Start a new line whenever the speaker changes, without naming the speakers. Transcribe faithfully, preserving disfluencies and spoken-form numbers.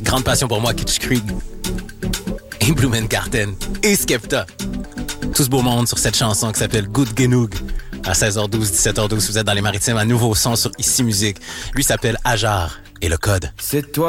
Grande passion pour moi, Kitsch Krieg. Et Blumengarten. Et Skepta. Tout ce beau monde sur cette chanson qui s'appelle Good Genug. À seize heures douze, dix-sept heures douze, vous êtes dans les Maritimes, un nouveau son sur Ici Musique. Lui s'appelle Ajar. Et le code,
c'est toi.